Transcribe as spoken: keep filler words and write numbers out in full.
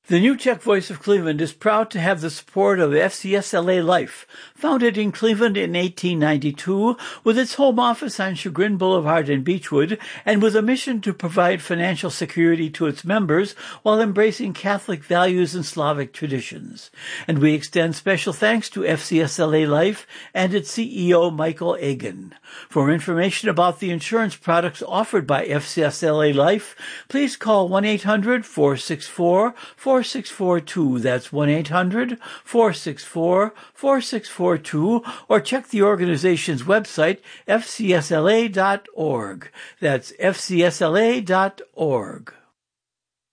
The New Tech Voice of Cleveland is proud to have the support of F C S L A Life, founded in Cleveland in eighteen ninety-two, with its home office on Chagrin Boulevard in Beechwood, and with a mission to provide financial security to its members while embracing Catholic values and Slavic traditions. And we extend special thanks to F C S L A Life and its C E O, Michael Agan. For information about the insurance products offered by F C S L A Life, please call one eight hundred, four six four, four six four two. That's one eight hundred, four six four, four six four two, or check the organization's website, f c s l a dot org. That's f c s l a dot org.